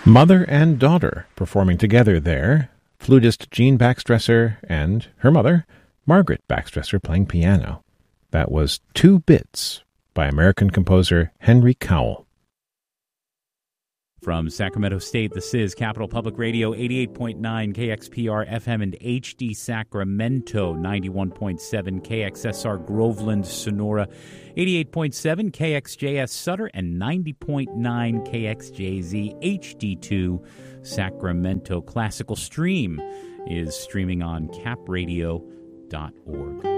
Mother and daughter performing together there, flutist Jean Baxtresser and her mother, Margaret Baxtresser, playing piano. That was Two Bits by American composer Henry Cowell. From Sacramento State, this is Capital Public Radio, 88.9 KXPR FM and HD Sacramento, 91.7 KXSR Groveland, Sonora, 88.7 KXJS Sutter, and 90.9 KXJZ HD2 Sacramento. Classical Stream is streaming on capradio.org.